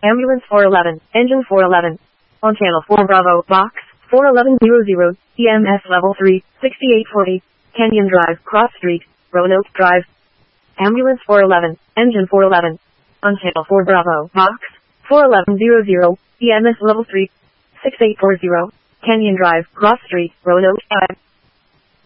Ambulance 411, Engine 411. On Channel 4 Bravo, Box 41100, EMS Level 3, 6840, Kenyon Drive, Cross Street, Roanoke Drive. Ambulance 411, Engine 411. On Channel 4 Bravo, Box 41100, EMS Level 3, 6840, Kenyon Drive, Cross Street, Roanoke Drive.